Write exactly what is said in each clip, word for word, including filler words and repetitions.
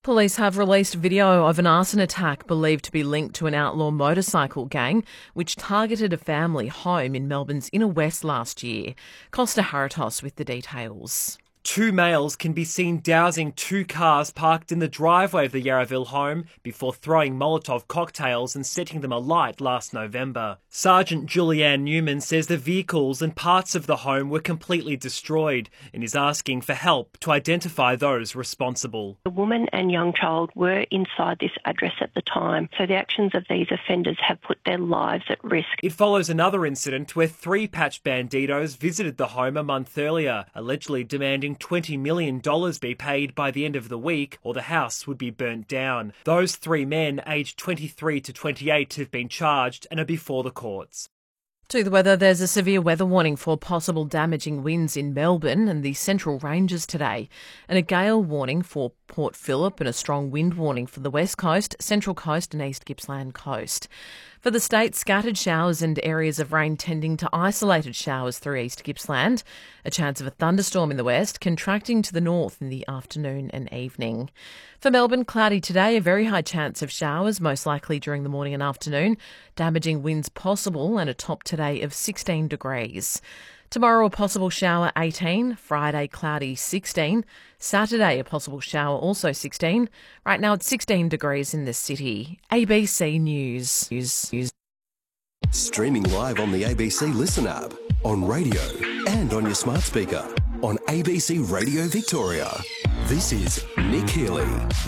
Police have released video of an arson attack believed to be linked to an outlaw motorcycle gang which targeted a family home in Melbourne's Inner West last year. Costa Haritos with the details. Two males can be seen dousing two cars parked in the driveway of the Yarraville home before throwing Molotov cocktails and setting them alight last November. Sergeant Julianne Newman says the vehicles and parts of the home were completely destroyed and is asking for help to identify those responsible. The woman and young child were inside this address at the time, so the actions of these offenders have put their lives at risk. It follows another incident where three patch banditos visited the home a month earlier, allegedly demanding twenty million dollars be paid by the end of the week or the house would be burnt down. Those three men, aged twenty-three to twenty-eight, have been charged and are before the courts. To the weather, there's a severe weather warning for possible damaging winds in Melbourne and the Central Ranges today, and a gale warning for Port Phillip and a strong wind warning for the West Coast, Central Coast and East Gippsland Coast. For the state, scattered showers and areas of rain tending to isolated showers through East Gippsland. A chance of a thunderstorm in the west, contracting to the north in the afternoon and evening. For Melbourne, cloudy today, a very high chance of showers, most likely during the morning and afternoon. Damaging winds possible and a top today of sixteen degrees. Tomorrow, a possible shower, eighteen. Friday, cloudy, sixteen. Saturday, a possible shower, also sixteen. Right now, it's sixteen degrees in the city. A B C News. News. News. Streaming live on the A B C Listen app, on radio and on your smart speaker. On A B C Radio Victoria. This is Nick Healy.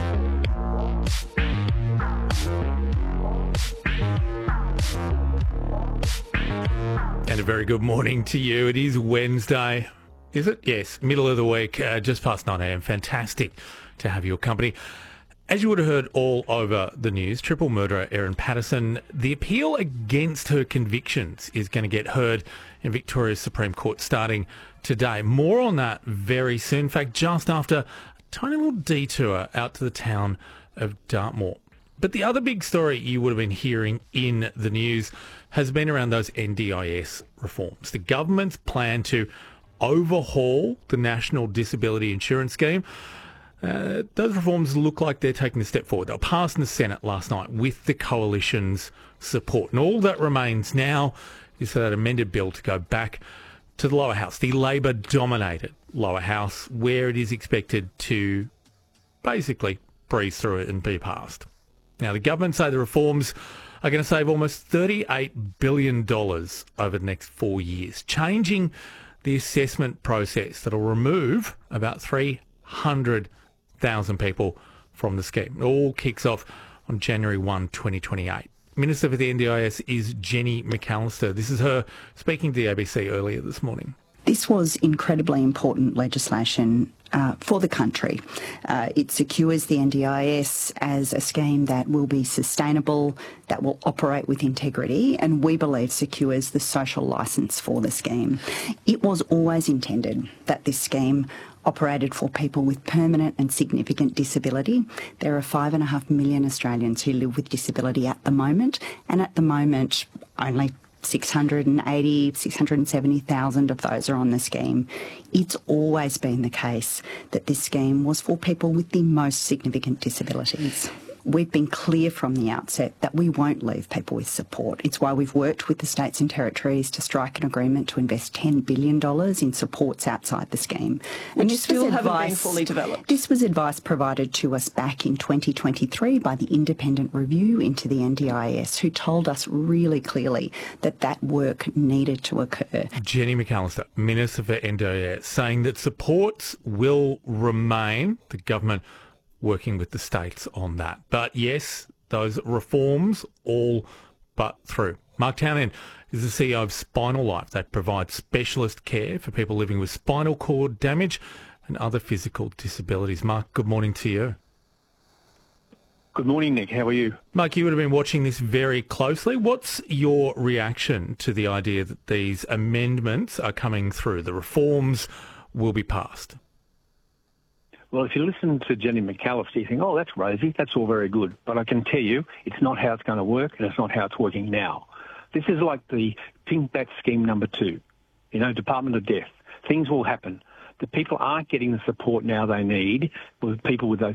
And a very good morning to you. It is Wednesday, is it? Yes, middle of the week, uh, just past nine a.m. Fantastic to have your company. As you would have heard all over the news, triple murderer Erin Patterson, the appeal against her convictions is going to get heard in Victoria's Supreme Court starting today. More on that very soon. In fact, just after a tiny little detour out to the town of Dartmoor. But the other big story you would have been hearing in the news has been around those N D I S reforms. The government's plan to overhaul the National Disability Insurance Scheme. Uh, those reforms look like they're taking a step forward. They were passed in the Senate last night with the coalition's support. And all that remains now is for that amended bill to go back to the lower house, the Labor-dominated lower house, where it is expected to basically breeze through it and be passed. Now, the government say the reforms are going to save almost thirty-eight billion dollars over the next four years, changing the assessment process that will remove about three hundred thousand people from the scheme. It all kicks off on January first, twenty twenty-eight. Minister for the N D I S is Jenny McAllister. This is her speaking to the A B C earlier this morning. This was incredibly important legislation uh, for the country. Uh, it secures the N D I S as a scheme that will be sustainable, that will operate with integrity, and we believe secures the social licence for the scheme. It was always intended that this scheme operated for people with permanent and significant disability. There are five and a half million Australians who live with disability at the moment, and at the moment only six hundred eighty, six hundred seventy thousand of those are on the scheme. It's always been the case that this scheme was for people with the most significant disabilities. We've been clear from the outset that we won't leave people with support. It's why we've worked with the states and territories to strike an agreement to invest ten billion dollars in supports outside the scheme. Which and this still haven't advice, been fully developed. This was advice provided to us back in twenty twenty-three by the independent review into the N D I S, who told us really clearly that that work needed to occur. Jenny McAllister, Minister for N D I S, saying that supports will remain. The government working with the states on that. But yes, those reforms all but through. Mark Townend is the C E O of Spinal Life. They provide specialist care for people living with spinal cord damage and other physical disabilities. Mark, good morning to you. Good morning, Nick. How are you? Mark, you would have been watching this very closely. What's your reaction to the idea that these amendments are coming through, the reforms will be passed? Well, if you listen to Jenny McAllister, you think, oh, that's rosy, that's all very good. But I can tell you, it's not how it's going to work, and it's not how it's working now. This is like the Think Back scheme number two, you know, Department of Death. Things will happen. The people aren't getting the support now they need with people with those